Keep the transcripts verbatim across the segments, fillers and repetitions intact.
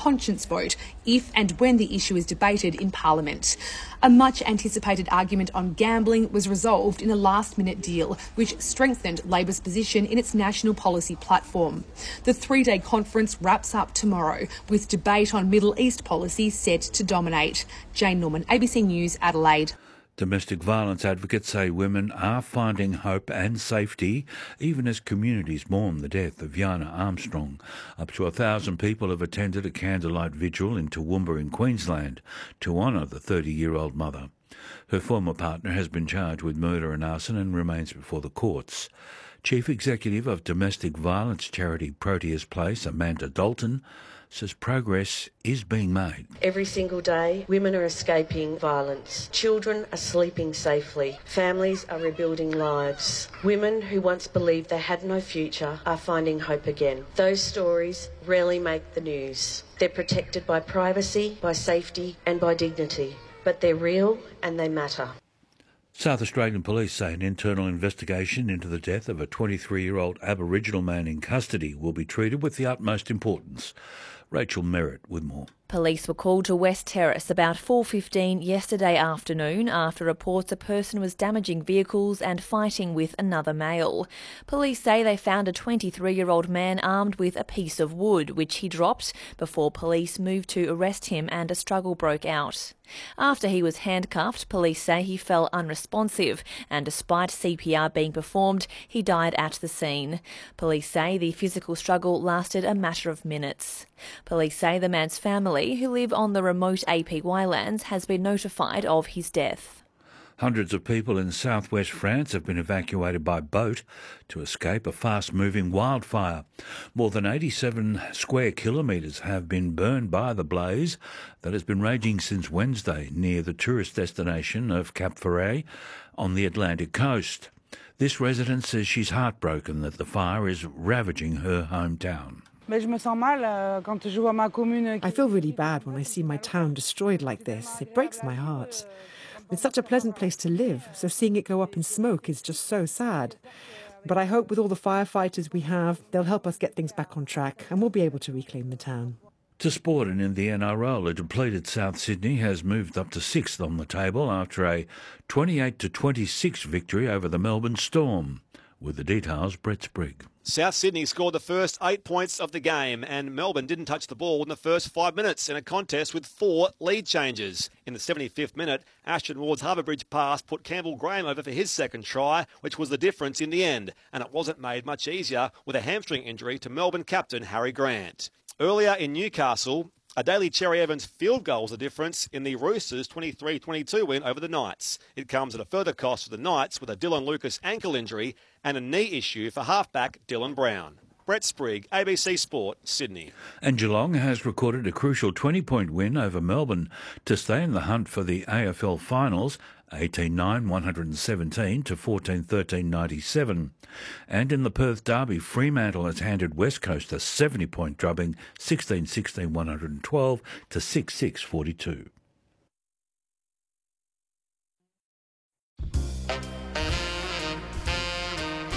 conscience vote if and when the issue is debated in Parliament. A much-anticipated argument on gambling was resolved in a last-minute deal, which strengthened Labor's position in its national policy platform. The three-day conference wraps up tomorrow, with debate on Middle East policy set to dominate. Jane Norman, A B C News, Adelaide. Domestic violence advocates say women are finding hope and safety even as communities mourn the death of Yana Armstrong. Up to a thousand people have attended a candlelight vigil in Toowoomba in Queensland to honour the thirty-year-old mother. Her former partner has been charged with murder and arson and remains before the courts. Chief Executive of domestic violence charity Proteus Place, Amanda Dalton, says progress is being made. Every single day, women are escaping violence. Children are sleeping safely. Families are rebuilding lives. Women who once believed they had no future are finding hope again. Those stories rarely make the news. They're protected by privacy, by safety and by dignity. But they're real and they matter. South Australian police say an internal investigation into the death of a twenty-three-year-old Aboriginal man in custody will be treated with the utmost importance. Rachel Merritt with more. Police were called to West Terrace about four fifteen yesterday afternoon after reports a person was damaging vehicles and fighting with another male. Police say they found a twenty-three-year-old man armed with a piece of wood, which he dropped before police moved to arrest him and a struggle broke out. After he was handcuffed, police say he fell unresponsive and despite C P R being performed, he died at the scene. Police say the physical struggle lasted a matter of minutes. Police say the man's family, who live on the remote A P Y lands, has been notified of his death. Hundreds of people in southwest France have been evacuated by boat to escape a fast-moving wildfire. More than eighty-seven square kilometres have been burned by the blaze that has been raging since Wednesday near the tourist destination of Cap Ferret on the Atlantic coast. This resident says she's heartbroken that the fire is ravaging her hometown. I feel really bad when I see my town destroyed like this. It breaks my heart. It's such a pleasant place to live, so seeing it go up in smoke is just so sad. But I hope with all the firefighters we have, they'll help us get things back on track and we'll be able to reclaim the town. To sport and in the N R L, a depleted South Sydney has moved up to sixth on the table after a twenty-eight to twenty-six victory over the Melbourne Storm. With the details, Brett Sprigg. South Sydney scored the first eight points of the game and Melbourne didn't touch the ball in the first five minutes in a contest with four lead changes. In the seventy-fifth minute, Ashton Ward's Harbour Bridge pass put Campbell Graham over for his second try, which was the difference in the end, and it wasn't made much easier with a hamstring injury to Melbourne captain Harry Grant. Earlier in Newcastle, a Daly Cherry Evans field goal was the difference in the Roosters' twenty-three twenty-two win over the Knights. It comes at a further cost for the Knights with a Dylan Lucas ankle injury and a knee issue for halfback Dylan Brown. Brett Sprigg, A B C Sport, Sydney. And Geelong has recorded a crucial twenty-point win over Melbourne to stay in the hunt for the A F L finals, eighteen nine one hundred seventeen to fourteen thirteen ninety-seven. And in the Perth Derby, Fremantle has handed West Coast a seventy-point drubbing, sixteen sixteen one hundred twelve to six six forty-two.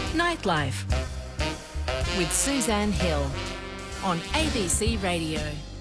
Nightlife with Suzanne Hill on A B C Radio.